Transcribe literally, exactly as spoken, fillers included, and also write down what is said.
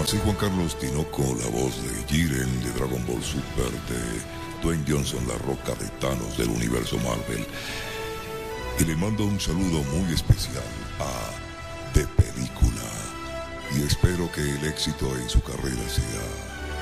Así Juan Carlos Tinoco, la voz de Jiren de Dragon Ball Super, de Dwayne Johnson, la roca de Thanos del universo Marvel. Y le mando un saludo muy especial a De Película. Y espero que el éxito en su carrera sea